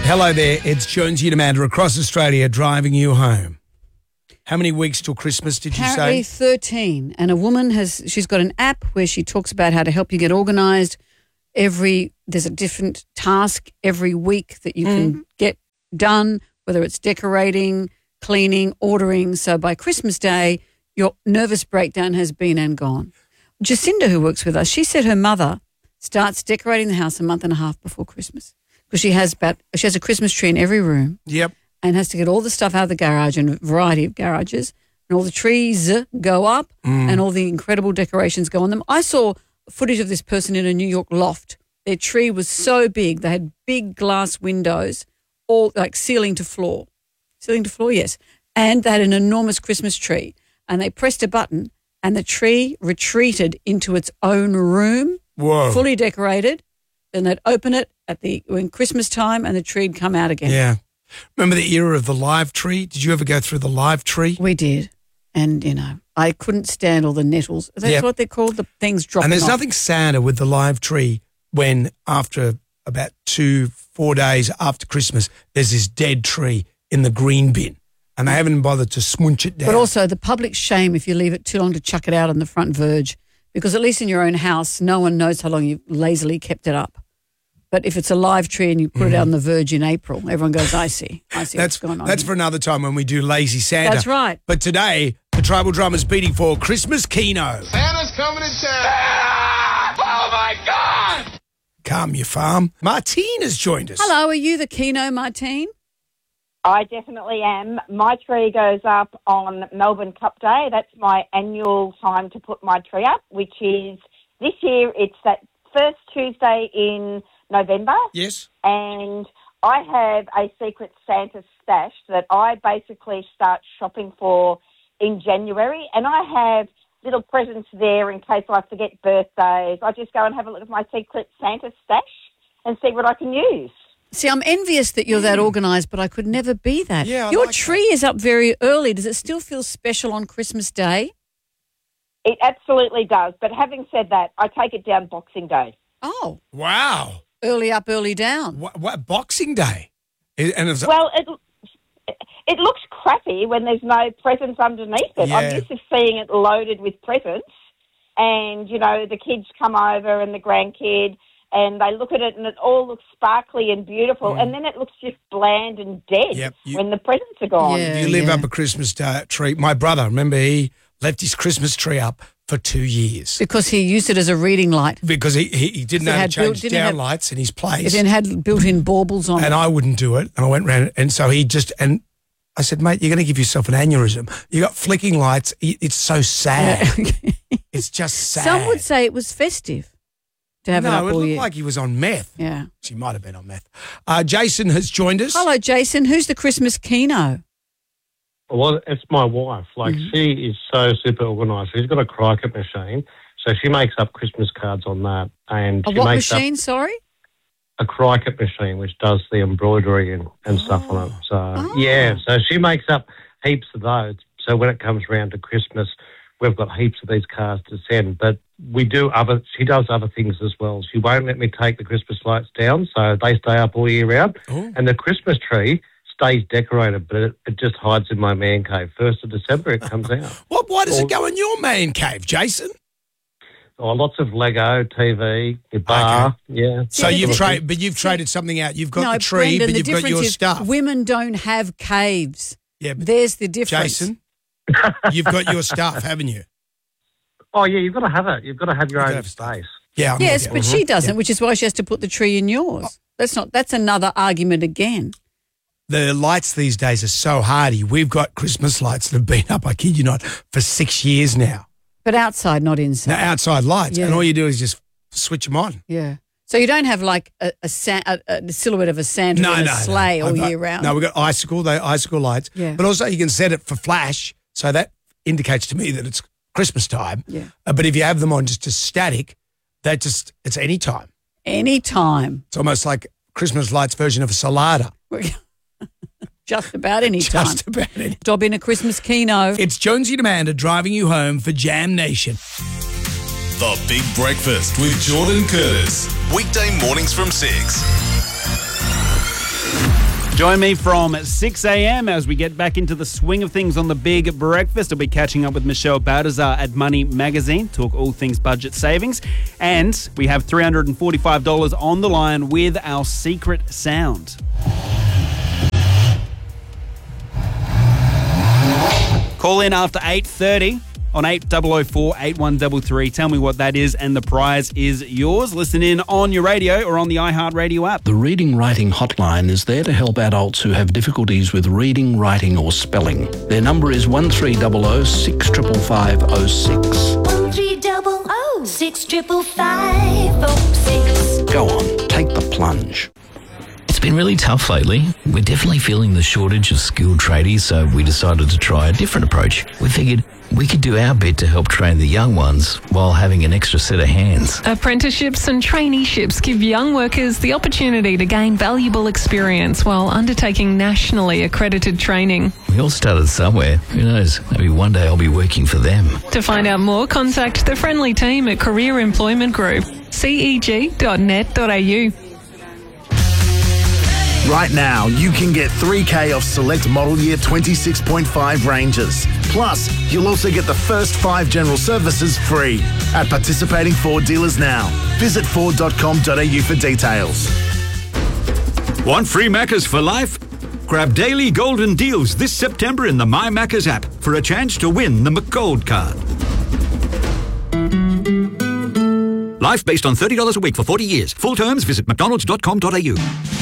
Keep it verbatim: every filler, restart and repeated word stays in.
Hello there, it's Jonesy and Amanda across Australia driving you home. How many weeks till Christmas did you Apparently say? thirteen. And a woman has, she's got an app where she talks about how to help you get organised. Every, there's a different task every week that you mm. can get done, whether it's decorating, cleaning, ordering. So by Christmas Day, your nervous breakdown has been and gone. Jacinda, who works with us, she said her mother starts decorating the house a month and a half before Christmas because she has about, she has a Christmas tree in every room. Yep. And has to get all the stuff out of the garage and a variety of garages, and all the trees go up mm. and all the incredible decorations go on them. I saw footage of this person in a New York loft. Their tree was so big. They had big glass windows, all like ceiling to floor. Ceiling to floor, yes. And they had an enormous Christmas tree. And they pressed a button and the tree retreated into its own room, Whoa. fully decorated. Then they'd open it at the when Christmas time and the tree'd come out again. Yeah. Remember the era of the live tree? Did you ever go through the live tree? We did. And, you know, I couldn't stand all the nettles. That's yep. what they're called, the things dropping And there's off. nothing sadder with the live tree when after about two, four days after Christmas, there's this dead tree in the green bin and they haven't bothered to smunch it down. But also the public shame if you leave it too long to chuck it out on the front verge, because at least in your own house, no one knows how long you lazily kept it up. But if it's a live tree and you put mm. it out on the verge in April, everyone goes, I see. I see that's, what's going on. That's here. for another time when we do Lazy Santa. That's right. But today, the Tribal Drummer's beating for Christmas Keno. Santa's coming to town. Ah! Oh, my God. Calm your farm. Martine has joined us. Hello, are you the Keno, Martine? I definitely am. My tree goes up on Melbourne Cup Day. That's my annual time to put my tree up, which is this year it's that first Tuesday in November. Yes. And I have a secret Santa stash that I basically start shopping for in January, and I have little presents there in case I forget birthdays. I just go and have a look at my secret Santa stash and see what I can use. See, I'm envious that you're that organised, but I could never be that. Yeah, I Your like tree that. is up very early. Does it still feel special on Christmas Day? It absolutely does. But having said that, I take it down Boxing Day. Oh. Wow. Early up, early down. What, what Boxing Day? And it's, Well, it it looks crappy when there's no presents underneath it. Yeah. I'm used to seeing it loaded with presents, and, you know, the kids come over and the grandkid, and they look at it and it all looks sparkly and beautiful, mm. and then it looks just bland and dead Yep, you, when the presents are gone. Yeah, you live yeah. up a Christmas uh, tree. My brother, remember, he left his Christmas tree up for two years. Because he used it as a reading light. Because he, he, he didn't It know how had to change built- didn't down have- lights in his It place. then had built-in baubles on it. And I wouldn't do it. And I went round, and so he just, and I said, mate, you're going to give yourself an aneurysm. You got flicking lights. It's so sad. Yeah. It's just sad. Some would say it was festive to have it no, up it all looked year. like he was on meth. Yeah. She might have been on meth. Uh, Jason has joined us. Hello, Jason. Who's the Christmas Keno? Well, it's my wife. Like, mm-hmm. she is so super organised. She's got a Cricut machine, so she makes up Christmas cards on that. And A she what makes machine, up sorry? a Cricut machine, which does the embroidery and, and Oh. stuff on it. So, Oh. yeah, so she makes up heaps of those. So when it comes around to Christmas, we've got heaps of these cards to send. But we do other, she does other things as well. She won't let me take the Christmas lights down, so they stay up all year round. Oh. And the Christmas tree stays decorated, but it, it just hides in my man cave. First of December, it comes out. What? Why does Or- it go in your man cave, Jason? Oh, lots of Lego, T V, your bar, Okay. yeah. So Yeah, you've the- traded, but you've traded something out. You've got no, the tree, Brendan, but the you've got difference your is stuff. women don't have caves. Yeah, but There's the difference. Jason, you've got your stuff, haven't you? Oh, yeah, you've got to have it. You've got to have your You've own gotta have stuff. space. Yeah. I'm Yes, with you. but she doesn't, which is why she has to put the tree in yours. That's not. That's another argument again. The lights these days are so hardy. We've got Christmas lights that have been up, I kid you not, for six years now. But outside, not inside. Now, outside lights. Yeah. And all you do is just switch them on. Yeah. So you don't have like a, a, sa- a, a silhouette of a Santa No, in a no, sleigh no. all I've- year round. No, we've got icicle, they icicle lights. Yeah. But also you can set it for flash, so that indicates to me that it's Christmas time. Yeah. Uh, but if you have them on just as static, that just, it's any time. Anytime. It's almost like Christmas lights version of a salada. Just about any time. Just about any. Dob in a Christmas Keno. It's Jonesy and Amanda driving you home for Jam Nation. The Big Breakfast with Jordan Curtis. Weekday mornings from six. Join me from six a.m. as we get back into the swing of things on the Big Breakfast. I'll be catching up with Michelle Baltazar at Money Magazine, talk all things budget savings. And we have three hundred forty-five dollars on the line with our secret sound. Call in after eight thirty on eight oh oh four, eight one three three. Tell me what that is and the prize is yours. Listen in on your radio or on the iHeartRadio app. The Reading Writing Hotline is there to help adults who have difficulties with reading, writing or spelling. Their number is one three hundred, six five five oh six. one three hundred, six five five oh six. Go on, take the plunge. It's been really tough lately. We're definitely feeling the shortage of skilled tradies, so we decided to try a different approach. We figured we could do our bit to help train the young ones while having an extra set of hands. Apprenticeships and traineeships give young workers the opportunity to gain valuable experience while undertaking nationally accredited training. We all started somewhere. Who knows? Maybe one day I'll be working for them. To find out more, contact the friendly team at Career Employment Group, c e g dot net dot a u. Right now, you can get three K off select model year twenty-six point five Rangers. Plus, you'll also get the first five general services free at participating Ford dealers now. Visit ford dot com dot a u for details. Want free Maccas for life? Grab daily golden deals this September in the My Maccas app for a chance to win the McGold card. Life based on thirty dollars a week for forty years. Full terms, visit mcdonalds dot com dot a u.